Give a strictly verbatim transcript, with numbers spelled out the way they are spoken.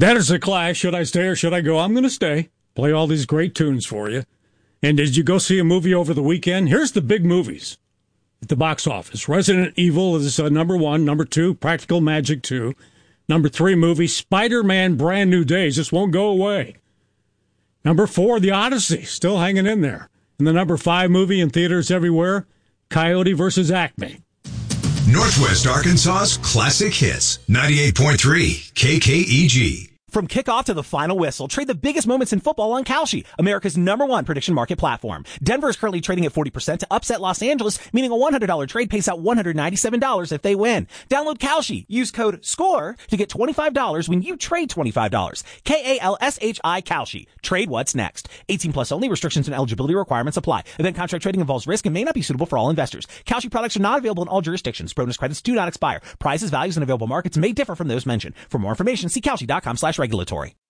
That is the Clash. Should I stay or should I go? I'm going to stay. Play all these great tunes for you. And did you go see a movie over the weekend? Here's the big movies at the box office. Resident Evil is uh, number one. Number two, Practical Magic two. Number three movie, Spider-Man Brand New Days. This won't go away. Number four, The Odyssey, still hanging in there. And the number five movie in theaters everywhere, Coyote versus Acme. Northwest Arkansas's classic hits, ninety-eight point three K K E G. From kickoff to the final whistle, trade the biggest moments in football on Kalshi, America's number one prediction market platform. Denver is currently trading at forty percent to upset Los Angeles, meaning a one hundred dollars trade pays out one hundred ninety-seven dollars if they win. Download Kalshi. Use code SCORE to get twenty-five dollars when you trade twenty-five dollars. K A L S H I Kalshi. Trade what's next. eighteen plus only. Restrictions and eligibility requirements apply. Event contract trading involves risk and may not be suitable for all investors. Kalshi products are not available in all jurisdictions. Bonus credits do not expire. Prices, values, and available markets may differ from those mentioned. For more information, see Kalshi dot com slash regulatory.